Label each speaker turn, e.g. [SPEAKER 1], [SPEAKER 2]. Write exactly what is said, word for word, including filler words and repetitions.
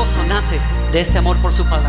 [SPEAKER 1] gozo nace de ese amor por su palabra.